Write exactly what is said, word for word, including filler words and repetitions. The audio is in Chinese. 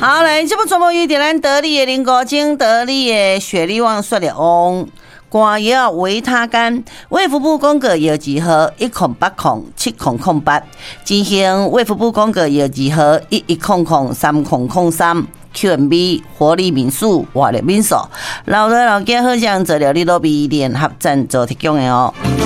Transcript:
好，来，这部全部由咱得力的林国精、得力的雪力旺雪力旺。肝药维他甘，卫福部公告药字号一零八零七零零八，进行卫福部公告药字号一一零零三零零三。Q M B 活力民宿、活力民宿，老的老家好像做了你都比联合赞助提供的哦。